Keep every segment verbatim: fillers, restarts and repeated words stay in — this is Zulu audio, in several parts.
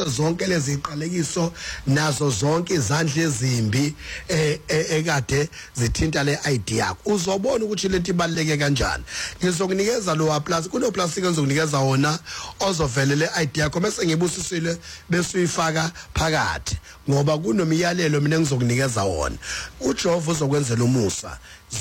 zonke lezi iqalekiso nazo zonke izandla ezimbi ekade zithinta le I D yakho uzobona ukuthi lento ibaleke kanjani. Ngizokunikeza lo plus kuno plastic engizokunikeza wona ozovele le I D yakho bese ngibusisile bese uyifaka phakathi ngoba kunomiyalelo mina engizokunikeza wona. uJehova uzokwenzela umusa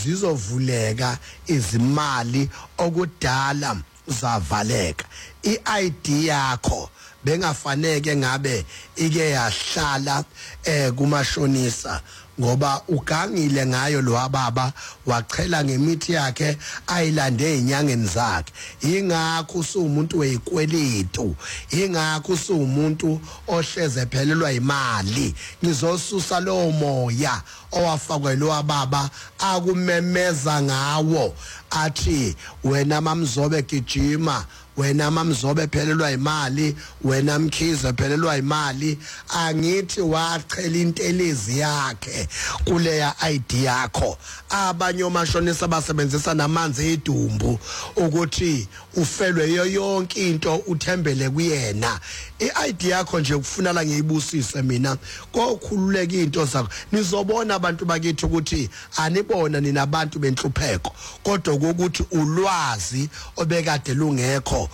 zizovuleka izimali okudala zavaleka. I D yakho bengafaneke ngabe ike yahlala eh kumashonisa ngoba ugangile ngayo lo wababa wachela ngemithi yakhe ayilande ezinyangeni zakhe. Ingakho usumuntu weyikweletu, ingakho usumuntu ohleze ephelelwa imali. Ngizosusa lo moya owafakwe lo wababa akumemeza ngawo athi wena mamzobe gijima, wena mamzobe phelelwa imali, wena mkhize phelelwa imali. Angithi wachela intelezi yakhe kuleya I D yakho. Abanye omashonisa basebenzisa namanzi edumbu ukuthi ufelwe yonke into uthembele kuyena. I D yakho nje kufuna la ngiyibusise mina kokhululeka into zakho. Nizobona abantu bakithi ukuthi anibona ninabantu benhlupheko kodwa ukuthi ulwazi obekade lungekho,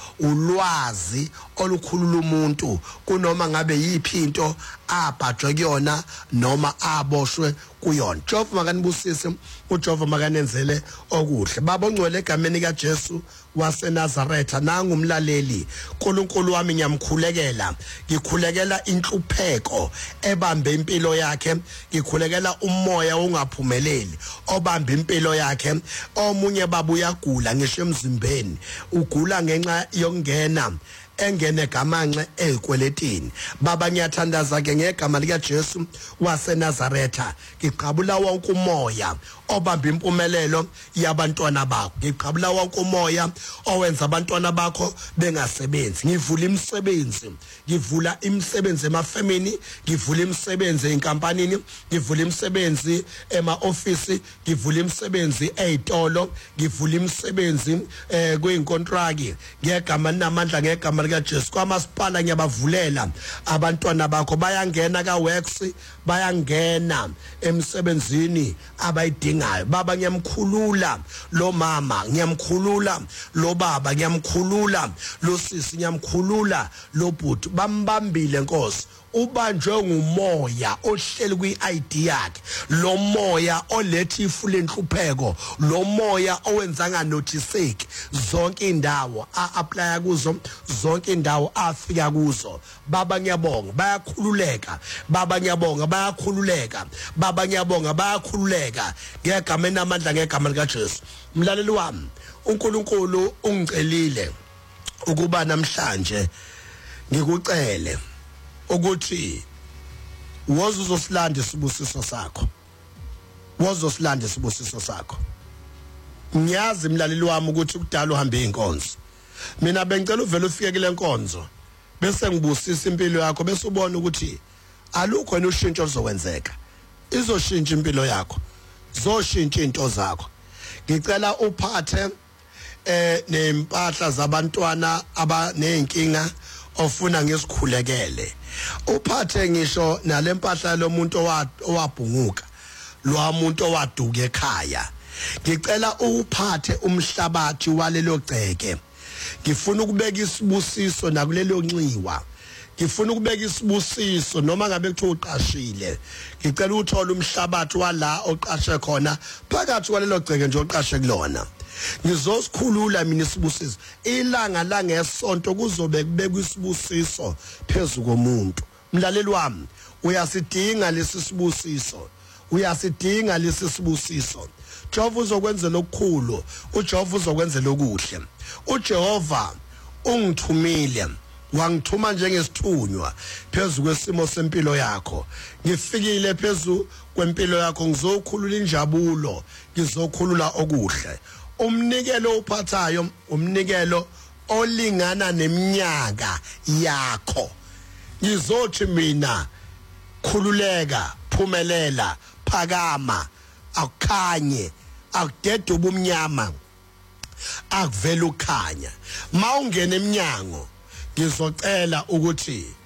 ulwazi olukhulula umuntu kunoma ngabe yipi into abhajwe kuyona noma aboshwe kuyona. Jehova makanibusise, uJehova makanenzele okuhle. Baba ongcwele egameni kaJesu waseNazaretha nangu umlaleli. uNkulunkulu wami ngiyamkhulekela, ngikhulekela inhlupheko ebambe impilo yakhe, ngikhulekela umoya ongaphumeleli obambe impilo yakhe. Omunye babuya gula ngisho emzimbeni, ugula ngenxa yokungena engene gamanxe ezikweletini. Baba ngiyathandaza ke ngegama lika Jesu waseNazaretha, ngiqhabula wonke umoya obamba impumelelo yabantwana bakho, ngiqhabula wonke umoya owenza abantwana bakho bengasebenzi. Ngivula imisebenzi, ngivula imisebenzi emafamini, ngivula imisebenzi enkampanini, ngivula imisebenzi ema-office, ngivula imisebenzi ezitolo, ngivula imisebenzi eh kweinkontraki ngegama namandla ngegama lika Jesu. Kwamasipala ngiyabavulela abantwana bakho bayangena ka works, bayangena emsebenzini abayidingayo. Baba ngiyamkhulula lo mama, ngiyamkhulula lo baba, ngiyamkhulula lo sisi, ngiyamkhulula lo bhuti. Bambambile Nkosi, ubanjwe ngumoya ohleli kwi-I D yakhe, lo moya oletha ifule enhlupheko, lo moya owenza nganotiseki zonke indawo a-apply kuzo, zonke indawo afika kuzo. Baba ngiyabonga bayakhululeka, baba ngiyabonga bayakhululeka, baba ngiyabonga bayakhululeka ngegama namandla ngegama lika Jesu. Mlaleli wami, uNkulunkulu ungicelile ukuba namhlanje ngikucele ukuthi wozuzosilanda isibusiso sakho, wozosilanda isibusiso sakho. Ngiyazi mlaleli wami ukuthi kudala uhambe inkonzo. Mina bengicela uvele ufike kule nkonzo bese ngibusisa impilo yakho bese ubona ukuthi alukho wena ushintsho lizokwenzeka. Izoshintsha impilo yakho, zoshintsha into zakho. Ngicela uphathe eh nempahla zabantwana abanenkinga ofuna ngisikhulekele. Uphathe ngisho nalempahla lomuntu owabhunguka, lo muntu owaduka ekhaya. Ngicela uphathe umhlabathi walelo gceke. Ngifuna ukubeka isibusiso nakulelo nxiwa. Ngifuna ukubeka isibusiso noma ngabe kuthiwa uqashile. Ngicela uthola umhlabathi wala oqashe khona phakathi kwalelo gceke nje oqashe kulona. Ngizosikhulula mina isibusiso. Ilanga la ngesonto kuzobe kubekwa isibusiso phezulu komuntu. Mlaleli wami, uyasidinga lesi sibusiso. Uyasidinga lesi sibusiso. Jehova uzokwenzela okukhulu, uJehova uzokwenzela okuhle. uJehova ungithumile, wangithuma njengesithunywa phezulu kwesimo sempilo yakho. Ngifikile phezulu kwempilo yakho, ngizokhulula injabulo, ngizokhulula okuhle. Umnikelo uphathayo, umnikelo olingana neminyaka yakho. Ngizothi mina khululeka, phumelela, phakama, akukhanye, akudede ubumnyama, akuvela ukhanya. Mawungena eminyango ngizocela ukuthi